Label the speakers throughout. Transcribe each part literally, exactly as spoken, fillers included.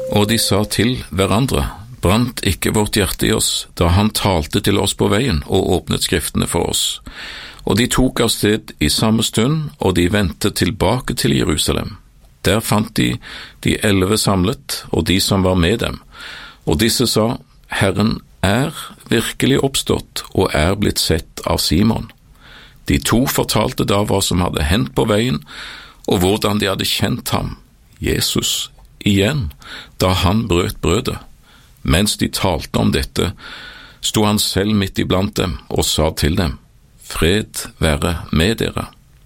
Speaker 1: Og de sa til hverandre, brant ikke vårt hjerte i oss, da han talte til oss på veien og åpnet skriftene for oss. Og de tok av sted i samme stund, og de vendte tilbake til Jerusalem. Der fant de de elleve samlet, og de som var med dem. Og disse sa, Herren er virkelig oppstått og er blitt sett av Simon. De to fortalte da hva som hadde hendt på veien, og hvordan de hadde kjent ham, Jesus, igjen, da han brøt brødet. Mens de talte om dette, sto han selv midt iblant dem og sa til dem, fred være med dere.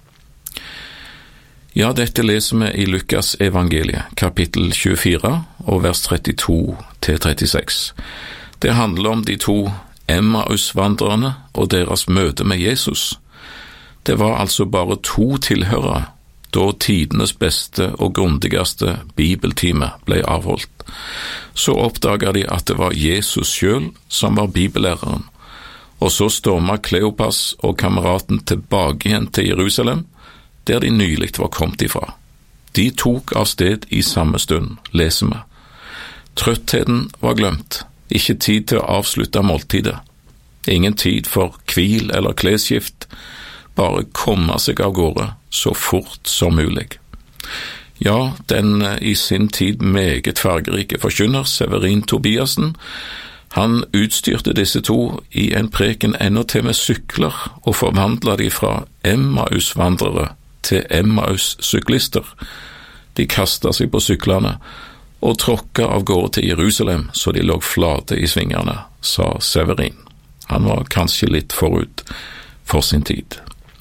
Speaker 1: Ja, dette leser vi i Lukas evangeliet, kapittel tjuefire, og vers trettito til trettiseks. Det handler om de to Emmaus-vandrerne og deres møte med Jesus. Det var altså bare to tilhørere, da tidenes beste og grundigste bibeltime ble avholdt. Så oppdaget de at det var Jesus selv som var bibellæreren, og så stormet Kleopas og kameraten tilbake igjen til Jerusalem, der de nylig var kommet ifra. De tok av sted i samme stund, leser vi. Trøttheten var glemt, ikke tid til å avslutte måltidet, ingen tid for hvil eller klesskift, bare komme seg av gårde så fort som mulig. Ja, den i sin tid meget fargerike forkynner Severin Tobiasen, han utstyrte disse to i en preken enda til med sykler og forvandlet de fra Emmaus-vandrere til Emmaus-syklister. De kastet seg på syklene og tråkket av gårde til Jerusalem så de lå flate i svingene, sa Severin. Han var kanskje litt forut for sin tid.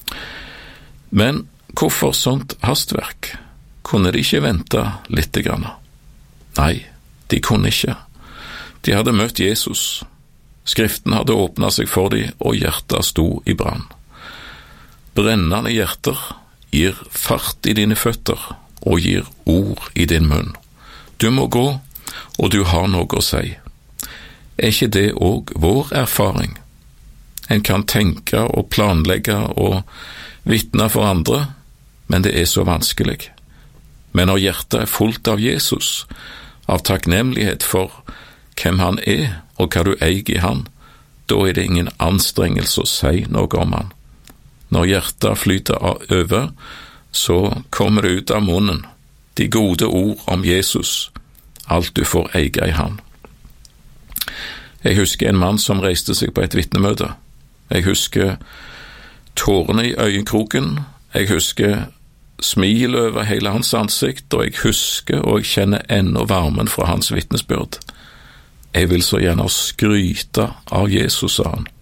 Speaker 1: Men hvorfor sånt hastverk? Kunne de ikke vente litt grann? Nei, de kunne ikke. De hadde møtt Jesus. Skriften hadde åpnet seg for dem, og hjertet sto i brann. Brennende hjerter gir fart i dine føtter, og gir ord i din munn. Du må gå, og du har noe å si. Er ikke det også vår erfaring? En kan tenke og planlegge og vitne for andre, men det er så vanskelig. Men når hjertet er fullt av Jesus, av takknemlighet for hvem han er og hva du eier i han, da er det ingen anstrengelse å si noe om han. Når hjertet flyter over, så kommer det ut av munnen, de gode ord om Jesus, alt du får eie i han. Jeg husker en mann som reiste seg på et vitnemøte. Jeg husker tårene i øyekroken, jeg husker smil over hele hans ansikt, og jeg husker og jeg kjenner ennå varmen fra hans vitnesbyrd. Jeg vil så gjerne skryte av Jesus, sa han.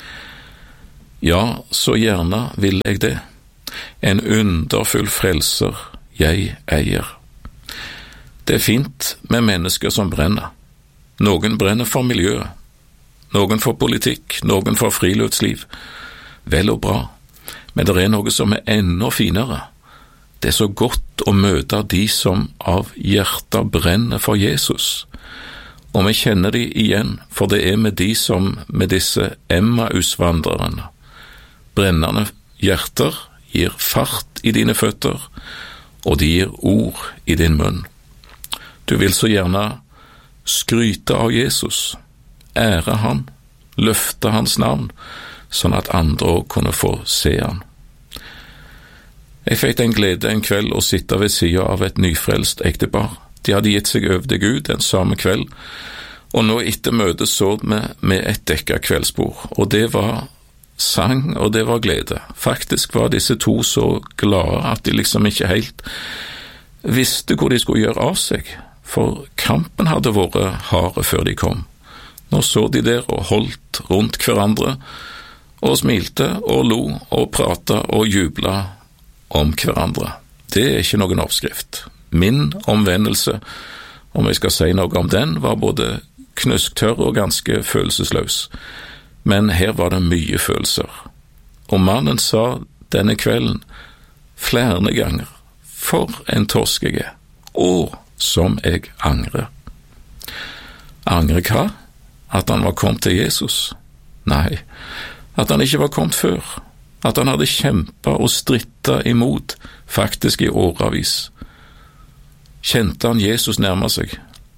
Speaker 1: Ja, så gjerne vil jeg det. En underfull frelser jeg eier. Det er fint med mennesker som brenner. Noen brenner for miljøet, noen for politikk, noen for friluftsliv. Vel og bra, men det er noe som er enda finere. Det er så godt å møte de som av hjertet brenner for Jesus. Og vi kjenner de igjen, for det er med de som med disse Emmaus-vandrerne. Brennende hjerter gir fart i dine føtter, og de gir ord i din munn. Du vil så gjerne skryte av Jesus, ære han, løfte hans navn, sånn at andre også kunne få se han. Jeg fikk den glede en kveld å sitte ved siden av et nyfrelst ektepar. De hadde gitt seg over til Gud den samme kveld, og nå etter møtet så vi med et dekket kveldsbord, og det var sang og det var glede. Faktisk var disse to så glade at de liksom ikke helt visste hvor de skulle gjøre av seg, for kampen hadde vært harde før de kom. Nå så de der og holdt rundt hverandre, og smilte og lo og pratet og jublet om hverandre. Det er ikke noen oppskrift. Min omvendelse, om jeg skal si noe om den, var både knusktørr og ganske følelsesløs. Men her var det mye følelser. Og mannen sa denne kvelden flere ganger, for en torsk jeg er, og som jeg angrer. Angrer hva? At han var kommet til Jesus? Nei, at han ikke var kommet før. At han hadde kjempet og strittet imot, faktisk i åravis. Kjente han Jesus nærme seg,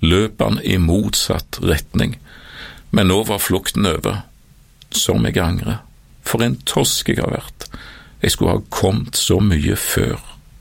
Speaker 1: løp han i motsatt retning, men nå var flukten over. Som jeg angrer. For en tosk jeg har vært. Jeg skulle ha kommet så mye før.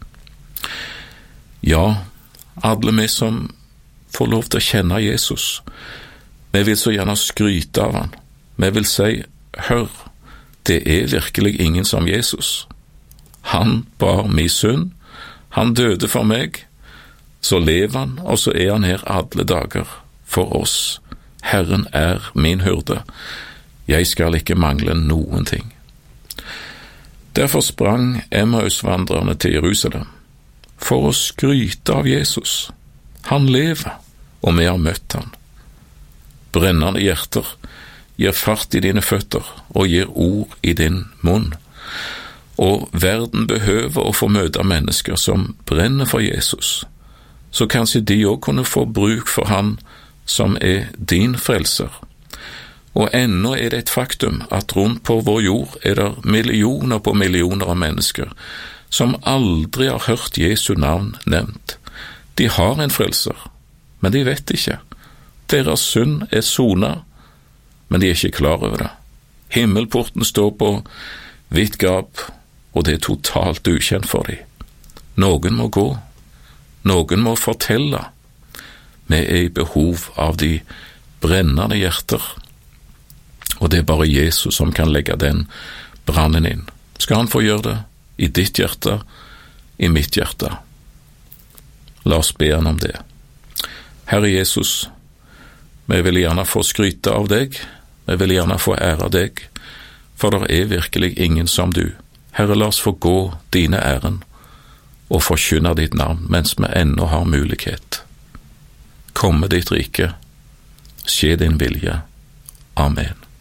Speaker 1: Ja, alle vi som får lov til å kjenne Jesus, vi vil så gjerne skryte av han. Vi vil si, hør, det er virkelig ingen som Jesus. Han bar min synd, han døde for meg, så lever han, og så er han her alle dager for oss. Herren er min hyrde. Jeg skal ikke mangle noen ting. Derfor sprang Emmausvandrerne til Jerusalem, for å skryte av Jesus. Han lever, og vi har møtt han. Brennende hjerter gir fart i dine føtter og gir ord i din munn. Og verden behøver å få møte mennesker som brenner for Jesus, så kanskje de også kunne få bruk for han som er din frelser. Og ennå er det et faktum at rundt på vår jord er det millioner på millioner av mennesker som aldri har hørt Jesu navn nevnt. De har en frelser, men de vet ikke. Deres synd er sonet, men de er ikke klar over det. Himmelporten står på vidt gap, og det er totalt ukjent for dem. Noen må gå, noen må fortelle. Vi er i behov av de brennende hjerter, og det er bare Jesus som kan legge den brannen inn. Skal han få gjøre det i ditt hjerte, i mitt hjerte? La oss be han om det. Herre Jesus, vi vil gjerne få skryte av deg, vi vil gjerne få ære deg, for det er virkelig ingen som du. Herre, la oss få gå dine æren og forkynne ditt navn mens vi ennå har mulighet. Komme ditt rike, skje din vilje. Amen.